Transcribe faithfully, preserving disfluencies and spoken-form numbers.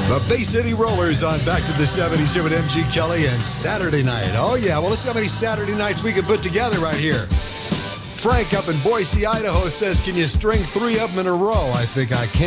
The Bay City Rollers on Back to the seventies here with M G Kelly and Saturday night. Oh, yeah. Well, let's see how many Saturday nights we can put together right here. Frank up in Boise, Idaho says, can you string three of them in a row? I think I can.